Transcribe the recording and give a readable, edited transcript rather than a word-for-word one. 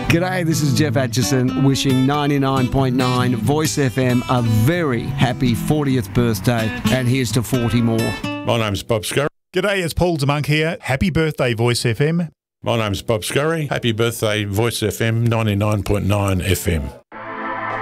G'day, this is Jeff Atchison wishing 99.9 Voice FM a very happy 40th birthday, and here's to 40 more. My name's Bob Scurry. G'day, it's Paul DeMonk here. Happy birthday, Voice FM. My name's Bob Scurry. Happy birthday, Voice FM 99.9 FM.